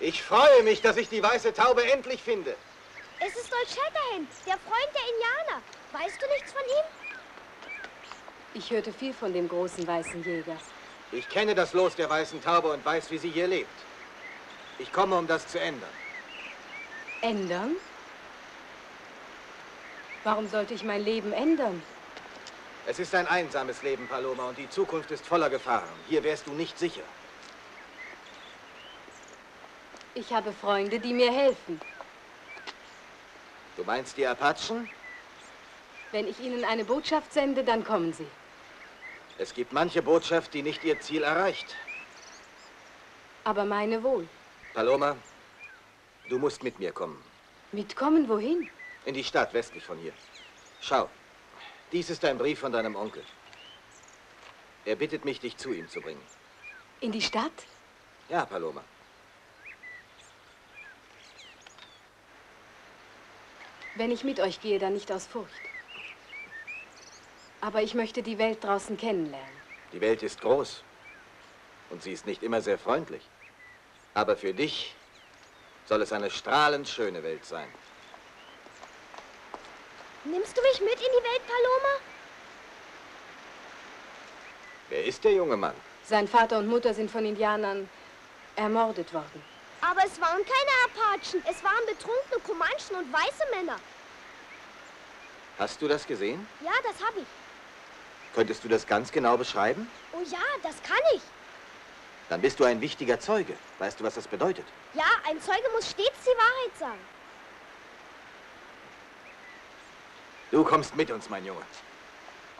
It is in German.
Ich freue mich, dass ich die weiße Taube endlich finde. Es ist Old Shatterhand, der Freund der Indianer. Weißt du nichts von ihm? Ich hörte viel von dem großen weißen Jäger. Ich kenne das Los der weißen Taube und weiß, wie sie hier lebt. Ich komme, um das zu ändern. Ändern? Warum sollte ich mein Leben ändern? Es ist ein einsames Leben, Paloma, und die Zukunft ist voller Gefahren. Hier wärst du nicht sicher. Ich habe Freunde, die mir helfen. Du meinst die Apachen? Wenn ich ihnen eine Botschaft sende, dann kommen sie. Es gibt manche Botschaft, die nicht ihr Ziel erreicht. Aber meine wohl. Paloma, du musst mit mir kommen. Mitkommen wohin? In die Stadt westlich von hier. Schau, dies ist ein Brief von deinem Onkel. Er bittet mich, dich zu ihm zu bringen. In die Stadt? Ja, Paloma. Wenn ich mit euch gehe, dann nicht aus Furcht. Aber ich möchte die Welt draußen kennenlernen. Die Welt ist groß. Und sie ist nicht immer sehr freundlich. Aber für dich soll es eine strahlend schöne Welt sein. Nimmst du mich mit in die Welt, Paloma? Wer ist der junge Mann? Sein Vater und Mutter sind von Indianern ermordet worden. Aber es waren keine Apachen. Es waren betrunkene Comanchen und weiße Männer. Hast du das gesehen? Ja, das habe ich. Könntest du das ganz genau beschreiben? Oh ja, das kann ich. Dann bist du ein wichtiger Zeuge. Weißt du, was das bedeutet? Ja, ein Zeuge muss stets die Wahrheit sagen. Du kommst mit uns, mein Junge.